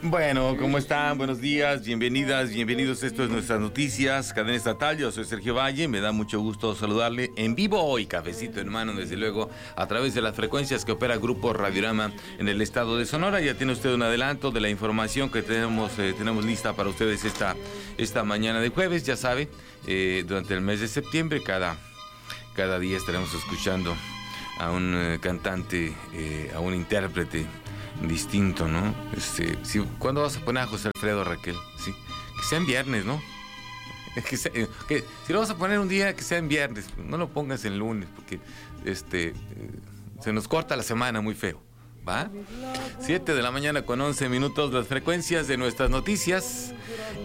Bueno, ¿cómo están? Buenos días, bienvenidas, bienvenidos. Esto es Nuestras Noticias, Cadena Estatal. Yo soy Sergio Valle, me da mucho gusto saludarle en vivo hoy, cafecito en mano, desde luego, a través de las frecuencias que opera Grupo Radiorama en el estado de Sonora. Ya tiene usted un adelanto de la información que tenemos lista para ustedes esta mañana de jueves. Ya sabe, durante el mes de septiembre, cada día estaremos escuchando a un cantante, a un intérprete distinto, ¿no? Sí, ¿cuándo vas a poner a José Alfredo, Raquel? Sí, que sea en viernes, ¿no? Que si lo vas a poner un día, que sea en viernes, no lo pongas en lunes, porque se nos corta la semana muy feo, ¿va? 7 de la mañana con 11 minutos, las frecuencias de Nuestras Noticias.